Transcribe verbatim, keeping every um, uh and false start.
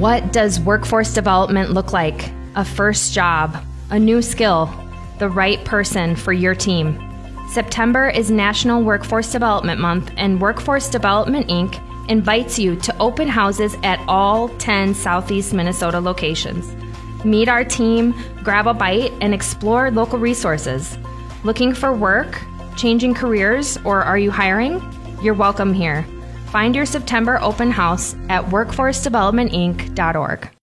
What does workforce development look like? A first job, a new skill, the right person for your team. September is National Workforce Development Month, and Workforce Development Incorporated invites you to open houses at all ten Southeast Minnesota locations. Meet our team, grab a bite, and explore local resources. Looking for work, changing careers, or are you hiring? You're welcome here. Find your September open house at workforce development inc dot org.